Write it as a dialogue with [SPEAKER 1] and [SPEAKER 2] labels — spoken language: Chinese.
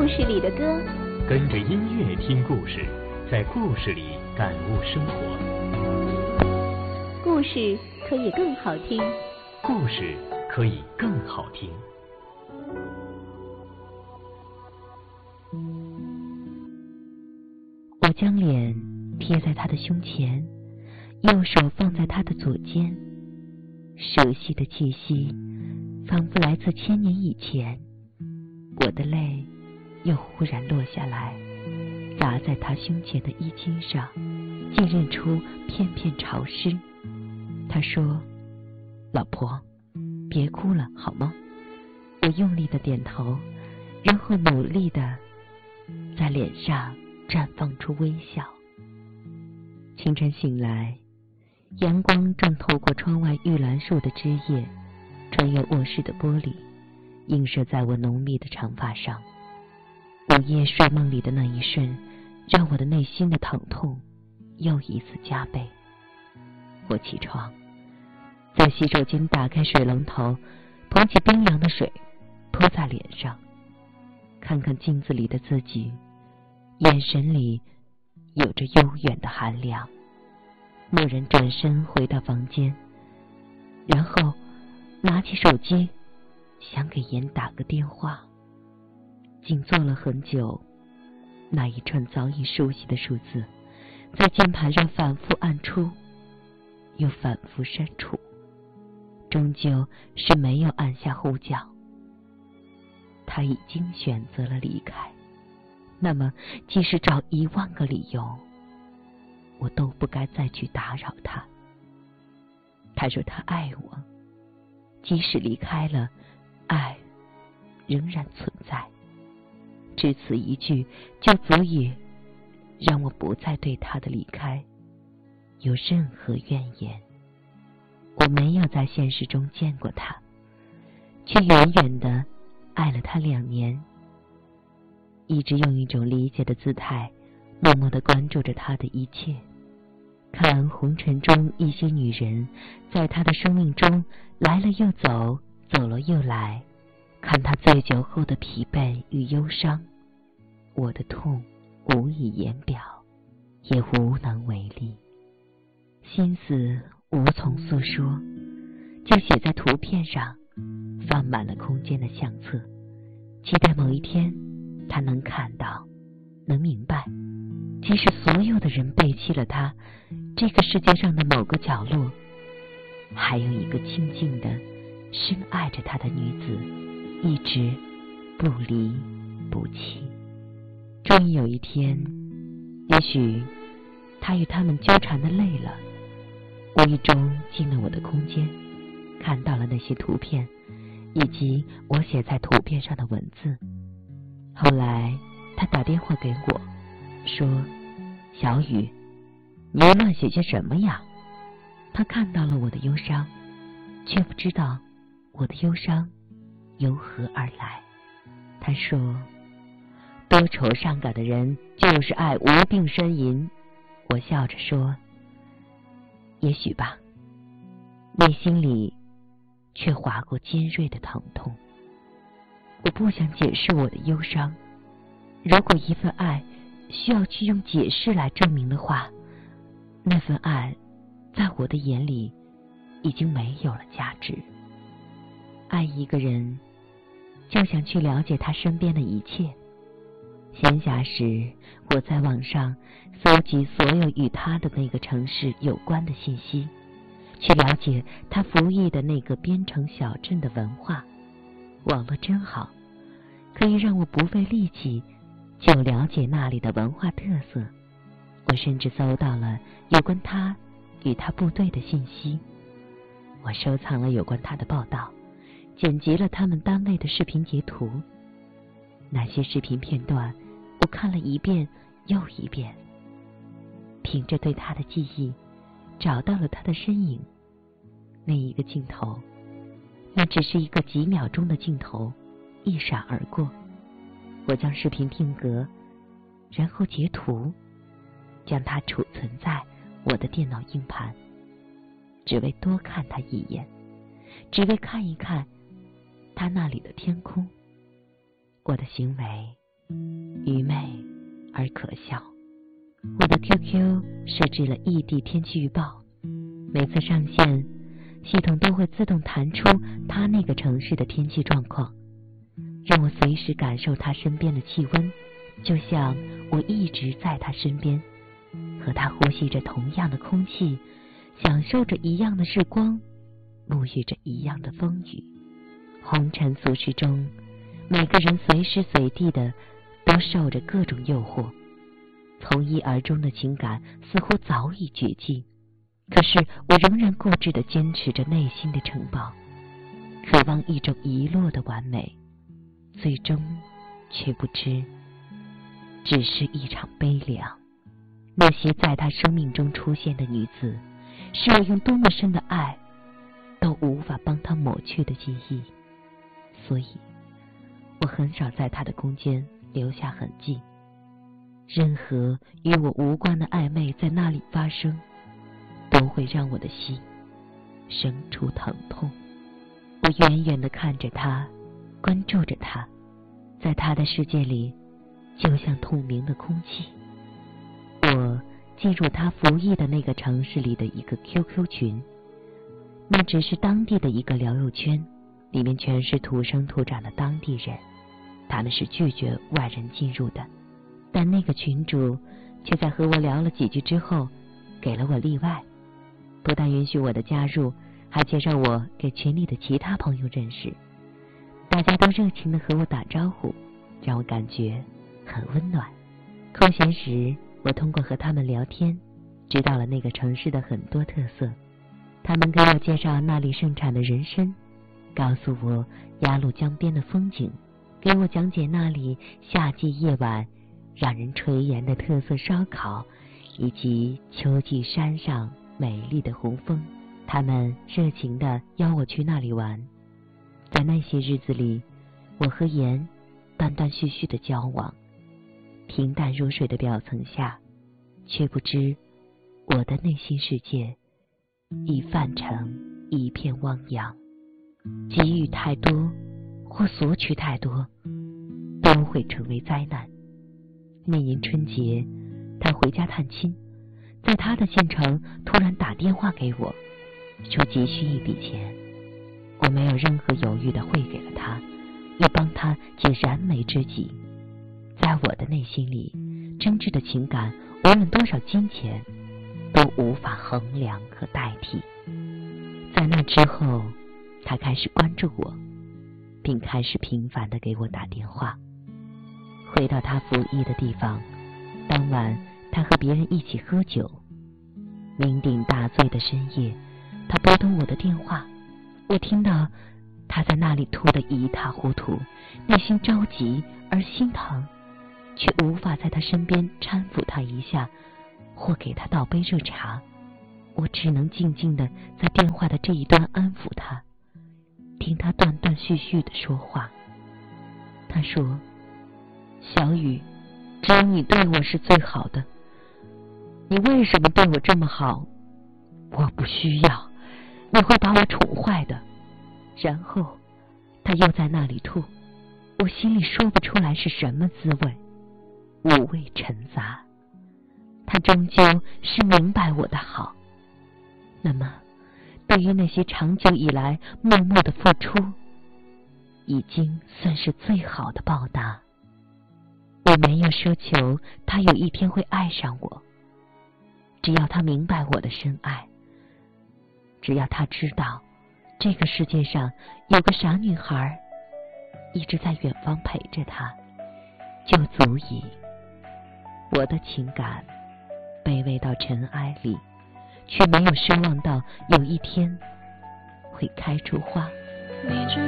[SPEAKER 1] 事里的歌，
[SPEAKER 2] 跟着音乐听故事，在故事里感悟生活。
[SPEAKER 1] 故事可以更好听，
[SPEAKER 2] 故事可以更好听。
[SPEAKER 3] 我将脸贴在他的胸前，右手放在他的左肩，熟悉的气息仿佛来自1000年以前。我的泪又忽然落下来，砸在他胸前的衣襟上，浸润出片片潮湿。他说：老婆，别哭了好吗？我用力的点头，然后努力的在脸上绽放出微笑。清晨醒来，阳光正透过窗外玉兰树的枝叶，穿越卧室的玻璃，映射在我浓密的长发上。午夜睡梦里的那一瞬，让我的内心的疼痛又一次加倍。我起床，在洗手间打开水龙头，捧起冰凉的水泼在脸上，看看镜子里的自己，眼神里有着悠远的寒凉。蓦然转身回到房间，然后拿起手机想给妍打个电话。静坐了很久，那一串早已熟悉的数字在键盘上反复按出又反复删除，终究是没有按下呼叫。他已经选择了离开，那么即使找10000个理由，我都不该再去打扰他。他说他爱我，即使离开了，爱仍然存在。只此一句就足以让我不再对他的离开有任何怨言。我没有在现实中见过他，却远远地爱了他2年，一直用一种理解的姿态默默地关注着他的一切，看红尘中一些女人在他的生命中来了又走，走了又来，看他醉酒后的疲惫与忧伤。我的痛无以言表，也无能为力，心思无从诉说，就写在图片上，放满了空间的相册，期待某一天他能看到，能明白，即使所有的人背弃了他，这个世界上的某个角落还有一个静静的深爱着他的女子，一直不离不弃。终于有一天，也许他与他们纠缠的累了，无意中进了我的空间，看到了那些图片以及我写在图片上的文字。后来他打电话给我说：小雨，你又乱写些什么呀？他看到了我的忧伤，却不知道我的忧伤由何而来。他说：多愁善感的人就是爱无病呻吟。我笑着说：也许吧。内心里却划过尖锐的疼痛。我不想解释我的忧伤，如果一份爱需要去用解释来证明的话，那份爱在我的眼里已经没有了价值。爱一个人就想去了解他身边的一切。闲暇时，我在网上搜集所有与他的那个城市有关的信息，去了解他服役的那个边城小镇的文化。网络真好，可以让我不费力气就了解那里的文化特色。我甚至搜到了有关他与他部队的信息。我收藏了有关他的报道，剪辑了他们单位的视频截图。那些视频片段我看了一遍又一遍，凭着对他的记忆找到了他的身影。那一个镜头，那只是一个几秒钟的镜头，一闪而过。我将视频定格，然后截图，将它储存在我的电脑硬盘，只为多看他一眼，只为看一看他那里的天空。我的行为愚昧而可笑。我的 QQ 设置了异地天气预报，每次上线，系统都会自动弹出他那个城市的天气状况，让我随时感受他身边的气温，就像我一直在他身边，和他呼吸着同样的空气，享受着一样的时光，沐浴着一样的风雨。红尘俗世中，每个人随时随地的都受着各种诱惑，从一而终的情感似乎早已绝迹，可是我仍然固执地坚持着内心的城堡，渴望一种遗落的完美，最终却不知只是一场悲凉。那些在他生命中出现的女子，是我用多么深的爱都无法帮他抹去的记忆，所以我很少在他的空间留下痕迹。任何与我无关的暧昧在那里发生，都会让我的心生出疼痛。我远远地看着他，关注着他，在他的世界里就像透明的空气。我进入他服役的那个城市里的一个 QQ 群，那只是当地的一个聊友圈，里面全是土生土长的当地人，他们是拒绝外人进入的。但那个群主却在和我聊了几句之后给了我例外，不但允许我的加入，还介绍我给群里的其他朋友认识。大家都热情地和我打招呼，让我感觉很温暖。空闲时，我通过和他们聊天知道了那个城市的很多特色，他们给我介绍那里盛产的人参，告诉我鸭绿江边的风景，给我讲解那里夏季夜晚让人垂涎的特色烧烤，以及秋季山上美丽的红枫。他们热情地邀我去那里玩。在那些日子里，我和妍断断续续的交往，平淡如水的表层下，却不知我的内心世界已泛成一片汪洋。给予太多或索取太多，都会成为灾难。那年春节，他回家探亲，在他的县城突然打电话给我，说急需一笔钱。我没有任何犹豫地汇给了他，以帮他解燃眉之急。在我的内心里，真挚的情感无论多少金钱都无法衡量和代替。在那之后，他开始关注我，并开始频繁地给我打电话。回到他服役的地方，当晚他和别人一起喝酒，酩酊大醉的深夜，他拨通我的电话，我听到他在那里吐得一塌糊涂，内心着急而心疼，却无法在他身边搀扶他一下，或给他倒杯热茶。我只能静静地在电话的这一端安抚他，听他断断续续地说话。他说：小雨，只有你对我是最好的，你为什么对我这么好？我不需要，你会把我宠坏的。然后他又在那里吐，我心里说不出来是什么滋味，五味陈杂。他终究是明白我的好，那么对于那些长久以来默默的付出，已经算是最好的报答。我没有奢求他有一天会爱上我，只要他明白我的深爱，只要他知道这个世界上有个傻女孩一直在远方陪着他，就足以。我的情感卑微到尘埃里，却没有奢望到有一天会开出花。
[SPEAKER 4] 你知